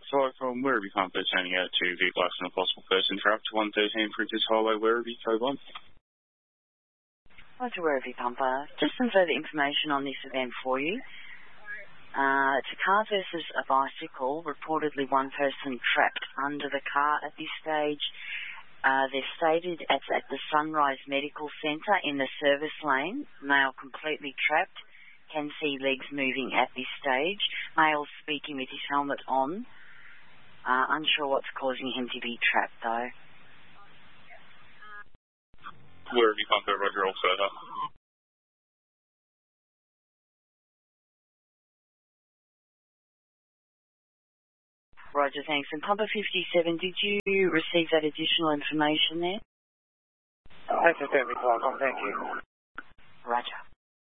So from Werribee Pumper turning out to vehicle accident, a possible person trapped, 113 Princess Highway, Werribee, code 1. Roger, Werribee Pumper. Just some further information on this event for you. It's a car versus a bicycle. Reportedly one person trapped under the car at this stage. They've stated it's at the Sunrise Medical Centre in the service lane. Male completely trapped. Can see legs moving at this stage. Male speaking with his helmet on. Unsure what's causing him to be trapped though. Werribee Pumper, Roger, all further. Roger, thanks. And Pumper 57, did you receive that additional information there? I just don't reply, thank you. Roger.